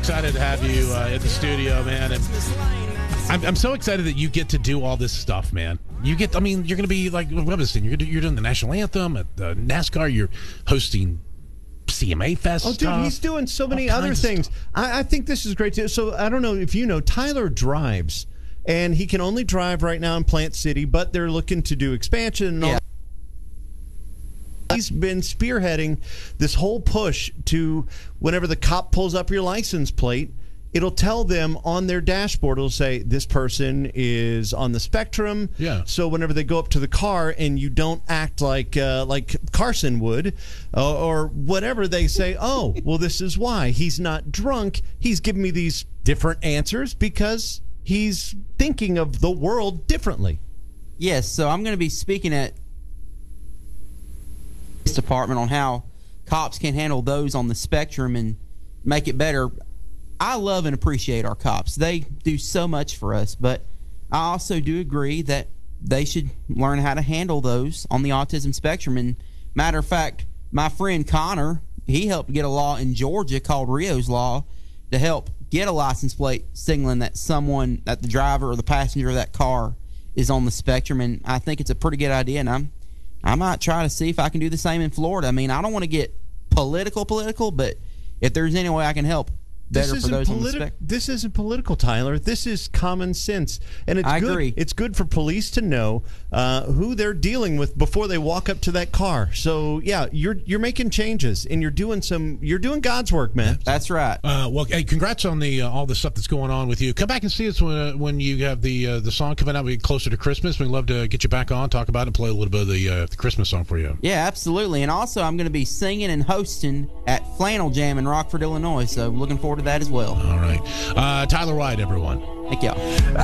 Excited to have you in the studio, man. And I'm so excited that you get to do all this stuff, man. You're going to be like, what is it? You're doing the national anthem at NASCAR. You're hosting CMA Fest. Oh, dude, he's doing so many other things. I think this is great too. So I don't know if you know, Tyler drives, and he can only drive right now in Plant City, but they're looking to do expansion and all. He's been spearheading this whole push to whenever the cop pulls up your license plate, it'll tell them on their dashboard, it'll say, this person is on the spectrum. Yeah. So whenever they go up to the car and you don't act like Carson would or whatever, they say, oh, well, this is why. He's not drunk. He's giving me these different answers because he's thinking of the world differently. Yes, so I'm going to be speaking at this department on how cops can handle those on the spectrum and make it better. I love and appreciate our cops. They do so much for us, but I also do agree that they should learn how to handle those on the autism spectrum. And matter of fact, my friend Connor, he helped get a law in Georgia called Rio's Law to help get a license plate signaling that that the driver or the passenger of that car is on the spectrum. And I think it's a pretty good idea, and I might try to see if I can do the same in Florida. I mean, I don't want to get political, but if there's any way I can help better for those on the spectrum. This isn't political, Tyler. This is common sense. And it's I good. agree. It's good for police to know who they're dealing with before they walk up to that car. So, yeah, you're making changes, and you're doing God's work, man. That's right. Well, hey, congrats on all the stuff that's going on with you. Come back and see us when you have the song coming out. We get closer to Christmas. We'd love to get you back on, talk about it, and play a little bit of the Christmas song for you. Yeah, absolutely. And also, I'm going to be singing and hosting at Flannel Jam in Rockford, Illinois. So looking forward to that as well. All right. Tyler White, everyone. Thank y'all.